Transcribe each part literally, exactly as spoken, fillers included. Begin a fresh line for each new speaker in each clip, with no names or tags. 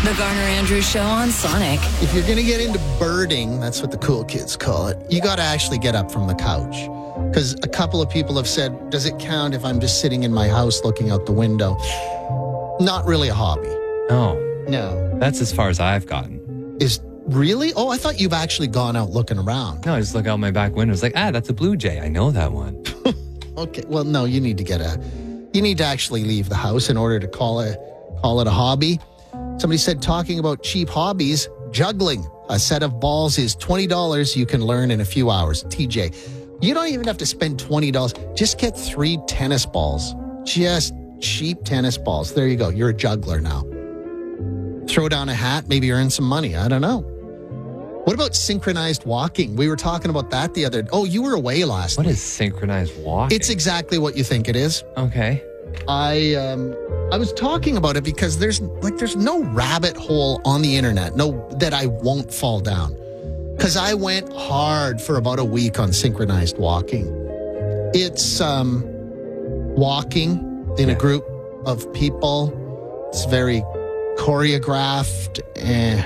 The Garner Andrews Show on Sonic.
If you're going to get into birding, that's what the cool kids call it, you got to actually get up from the couch. Because a couple of people have said, does it count if I'm just sitting in my house looking out the window? Not really a hobby.
Oh.
No.
That's as far as I've gotten.
Is really? Oh, I thought you've actually gone out looking around.
No, I just look out my back window. It's like, ah, that's a blue jay. I know that one.
Okay. Well, no, you need to get a, you need to actually leave the house in order to call it, call it a hobby. Somebody said, talking about cheap hobbies, juggling. A set of balls is twenty dollars you can learn in a few hours. T J, you don't even have to spend twenty dollars. Just get three tennis balls. Just cheap tennis balls. There you go. You're a juggler now. Throw down a hat, maybe earn some money. I don't know. What about synchronized walking? We were talking about that the other... Oh, you were away last
What
week.
is synchronized walking?
It's exactly what you think it is.
Okay.
I um I was talking about it because there's like there's no rabbit hole on the internet, no that I won't fall down. Because I went hard for about a week on synchronized walking. It's um walking in
Yeah.
a group of people. It's very choreographed. Eh.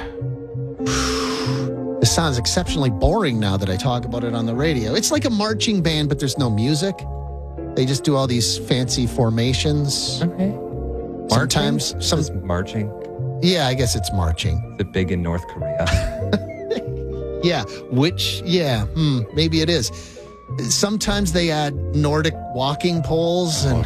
This sounds exceptionally boring now that I talk about it on the radio. It's like a marching band, but there's no music. They just do all these fancy formations.
Okay.
Sometimes, some,
Just marching.
yeah, I guess it's marching.
Is it big in North Korea?
Yeah, which, yeah, hmm, maybe it is. Sometimes they add Nordic walking poles, and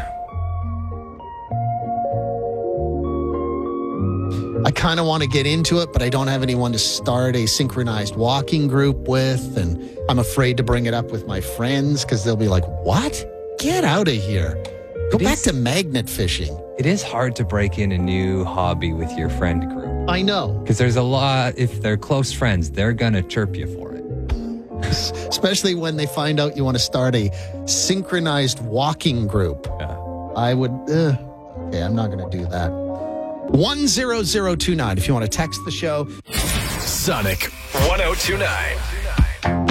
I kind of want to get into it, but I don't have anyone to start a synchronized walking group with, and I'm afraid to bring it up with my friends because they'll be like, what? Get out of here. Go
It
back
is-
to magnet fishing.
It is hard to break in a new hobby with your friend group.
I know.
Because there's a lot, if they're close friends, they're going to chirp you for it.
Especially when they find out you want to start a synchronized walking group.
Yeah.
I would, uh, okay, I'm not going to do that. one zero zero two nine if you want to text the show.
Sonic one oh two nine.